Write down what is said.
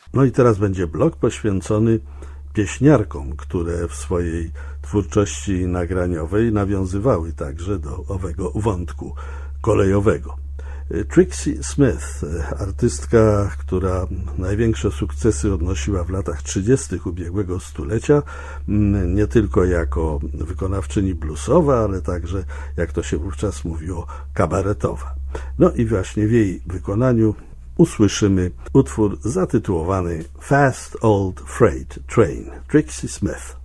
No i teraz będzie blok poświęcony pieśniarkom, które w swojej twórczości nagraniowej nawiązywały także do owego wątku kolejowego. Trixie Smith, artystka, która największe sukcesy odnosiła w latach 30. ubiegłego stulecia, nie tylko jako wykonawczyni bluesowa, ale także, jak to się wówczas mówiło, kabaretowa. No i właśnie w jej wykonaniu usłyszymy utwór zatytułowany Fast Old Freight Train, Trixie Smith.